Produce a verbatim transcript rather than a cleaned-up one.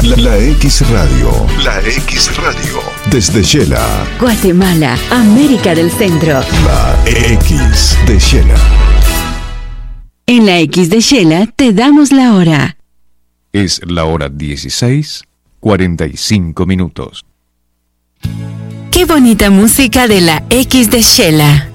La, la X Radio. La X Radio. Desde Shela, Guatemala, América del Centro. La X de Shela. En la X de Shela te damos la hora. Es la hora dieciséis, cuarenta y cinco minutos. Qué bonita música de la X de Shela.